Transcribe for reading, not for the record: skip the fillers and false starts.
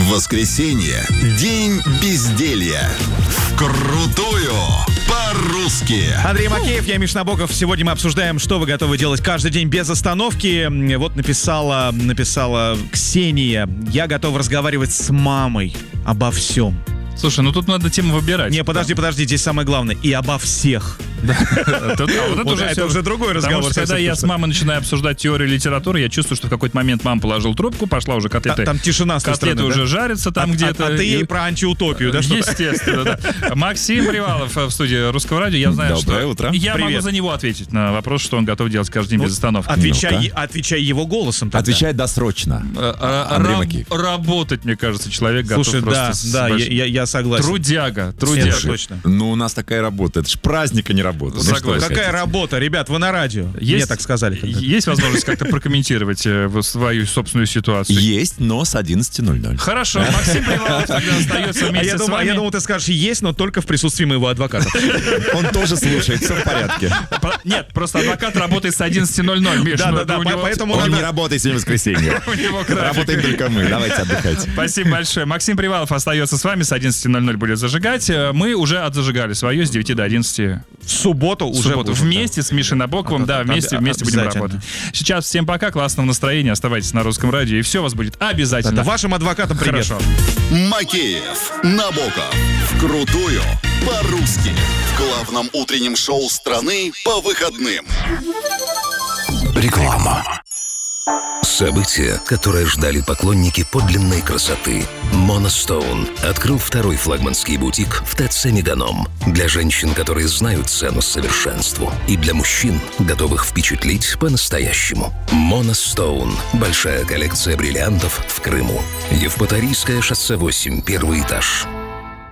Воскресенье. День безделья. Вкрутую по-русски. Андрей Макеев, я Миша Набоков. Сегодня мы обсуждаем, что вы готовы делать каждый день без остановки. Вот написала Ксения: я готов разговаривать с мамой обо всем. Слушай, ну тут надо тему выбирать. Не, подожди, здесь самое главное. И обо всех. Это уже другой разговор. Потому что когда я с мамой начинаю обсуждать теорию литературы, я чувствую, что в какой-то момент мама положила трубку, пошла уже котлеты. Там тишина с той стороны, котлеты уже жарятся там где-то. А ты ей про антиутопию, да? Естественно, да. Максим Привалов в студии Русского радио. Я знаю, Доброе утро. Я могу за него ответить на вопрос, что он готов делать каждый день без остановки. Отвечай его голосом. Отвечай досрочно. Андрей Макеев. Работать, мне кажется, человек готов Слушай, просто... да, я согласен. Трудяга. Это точно. Ну, у нас такая работа. Это ж праздник, а не работа. Согласен. Какая работа, ребят, вы на радио. Мне так сказали. Есть возможность как-то прокомментировать свою собственную ситуацию? Есть, но с 11:00. Хорошо, Максим Привалов тогда остается вместе с вами. Я думал, ты скажешь, есть, но только в присутствии моего адвоката. Он тоже слушает, все в порядке. Нет, просто адвокат работает с 11:00, Миша. Да, поэтому Он не надо... работает сегодня в воскресенье. Работаем только мы. Давайте отдыхать. Спасибо большое. Максим Привалов остается с вами, с 11:00 будет зажигать. Мы уже отзажигали свое с 9 до 11. В субботу уже будем, вместе с Мишей Набоковым, вместе будем работать. Сейчас всем пока, классного настроения, оставайтесь на Русском радио, и все у вас будет обязательно. Вашим адвокатам привет. Хорошо. Макеев, Набоков. Вкрутую по-русски. В главном утреннем шоу страны по выходным. Реклама. Событие, которое ждали поклонники подлинной красоты. Monostone открыл второй флагманский бутик в ТЦ Меганом. Для женщин, которые знают цену совершенству. И для мужчин, готовых впечатлить по-настоящему. Monostone. Большая коллекция бриллиантов в Крыму. Евпаторийское шоссе 8, первый этаж.